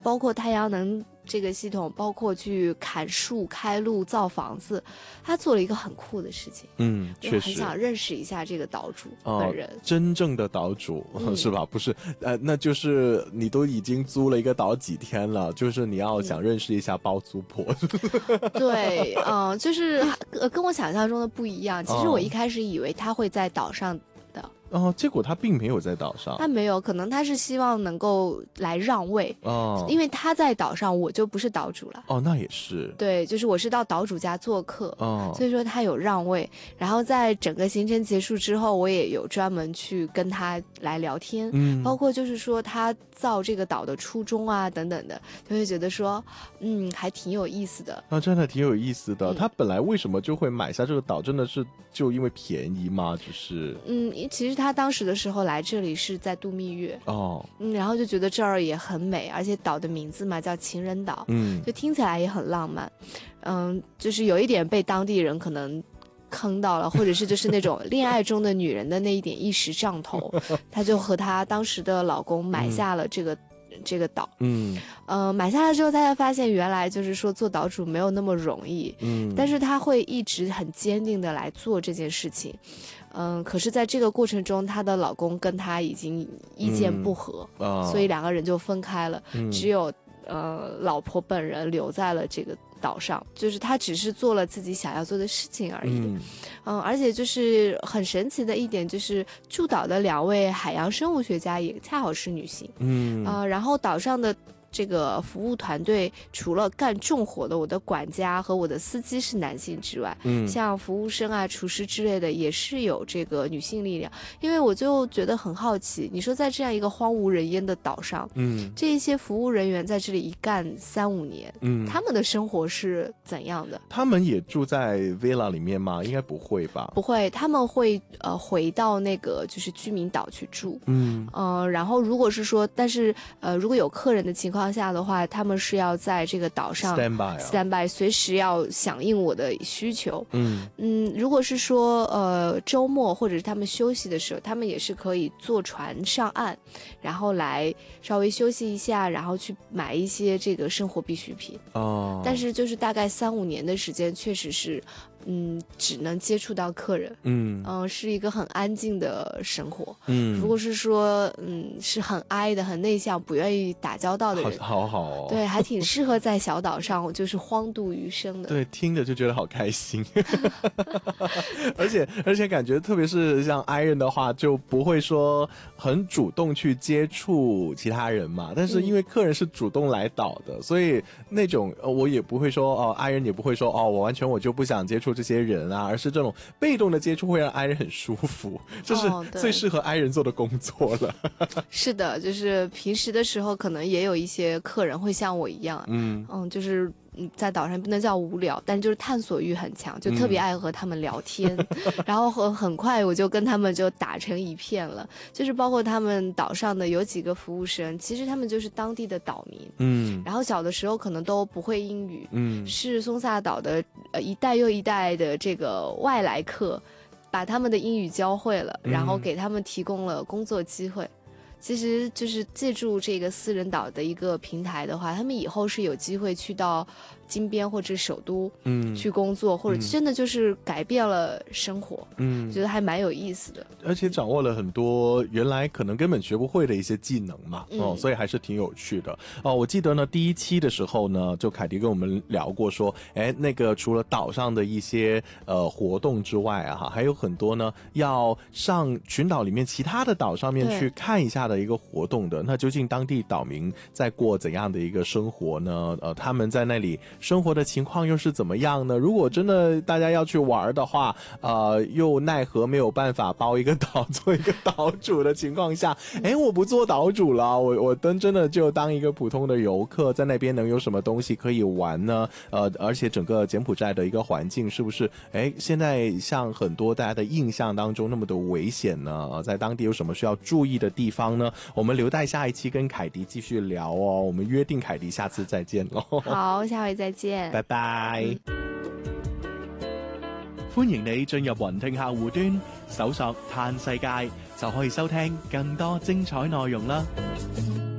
包括太阳能这个系统，包括去砍树、开路、造房子，他做了一个很酷的事情。 确实很想认识一下这个岛主本人， 真正的岛主是吧？不是，那就是你都已经租了一个岛几天了，就是你要想认识一下包租婆。 对，就是跟我想象中的不一样。其实我一开始以为他会在岛上的。 结果他并没有在岛上。 他没有，可能他是希望能够来让位。因为他在岛上，我就不是岛主了。 那也是。 对，就是我是到岛主家做客。所以说他有让位。然后在整个行程结束之后，我也有专门去跟他来聊天。包括就是说他造这个岛的初衷啊等等的，就会觉得说还挺有意思的。 真的挺有意思的。他本来为什么就会买下这个岛？真的是就因为便宜吗？就是其实他当时的时候来这里是在度蜜月。然后就觉得这儿也很美，而且岛的名字嘛叫情人岛。就听起来也很浪漫。就是有一点被当地人可能坑到了，或者是就是那种恋爱中的女人的那一点一时上头，她就和她当时的老公买下了这个岛。买下来之后，他才发现原来就是说做岛主没有那么容易。但是他会一直很坚定的来做这件事情。可是在这个过程中，她的老公跟她已经意见不合。所以两个人就分开了。只有老婆本人留在了这个岛上，就是她只是做了自己想要做的事情而已。而且就是很神奇的一点，就是驻岛的2位海洋生物学家也恰好是女性。然后岛上的这个服务团队除了干重活的我的管家和我的司机是男性之外，像服务生啊、厨师之类的也是有这个女性力量。因为我就觉得很好奇，你说在这样一个荒无人烟的岛上，这一些服务人员在这里一干3-5年，他们的生活是怎样的？ 他们也住在 villa 里面吗？应该不会吧？ 不会，他们会回到那个就是居民岛去住。然后如果是说，但是如果有客人的情况下的话，他们是要在这个岛上 stand by， 随时要响应我的需求。如果是说周末或者是他们休息的时候，他们也是可以坐船上岸，然后来稍微休息一下，然后去买一些这个生活必需品。但是就是大概3-5年的时间，确实是只能接触到客人。是一个很安静的生活。如果是说是很哀的、很内向、不愿意打交道的人， 好哦。 对，还挺适合在小岛上就是荒度余生的。 对，听着就觉得好开心。而且感觉特别是像 I 人的话，就不会说很主动去接触其他人嘛。但是因为客人是主动来岛的，所以那种我也不会说I 人也不会说我就不想接触这些人啊，而是这种被动的接触会让 I 人很舒服，这是最适合 I 人做的工作了。 是的，就是平时的时候可能也有一些客人会像我一样，就是在岛上不能叫无聊，但就是探索欲很强，就特别爱和他们聊天。然后很快我就跟他们就打成一片了。就是包括他们岛上的有几个服务生，其实他们就是当地的岛民。然后小的时候可能都不会英语。是松萨岛的一代又一代的这个外来客把他们的英语教会了，然后给他们提供了工作机会。其实就是借助这个私人岛的一个平台的话，他们以后是有机会去到金边或者首都去工作，或者真的就是改变了生活。觉得还蛮有意思的， 而且掌握了很多原来可能根本学不会的一些技能嘛。所以还是挺有趣的。我记得呢第1期的时候呢，就凯迪跟我们聊过说，那个除了岛上的一些活动之外啊，还有很多呢要上群岛里面其他的岛上面去看一下的一个活动的。那究竟当地岛民在过怎样的一个生活呢？他们在那里生活的情况又是怎么样呢？如果真的大家要去玩的话，又奈何没有办法包一个岛做一个岛主的情况下，我不做岛主了，我真的就当一个普通的游客，在那边能有什么东西可以玩呢？而且整个柬埔寨的一个环境是不是现在像很多大家的印象当中那么的危险呢？在当地有什么需要注意的地方呢？我们留待下一期跟凯迪繼續聊哦。我們約定凱迪下次再見咯。 好，下回再見。 拜拜。 歡迎你進入雲聽客戶端，搜索嘆世界就可以收聽更多精彩內容啦。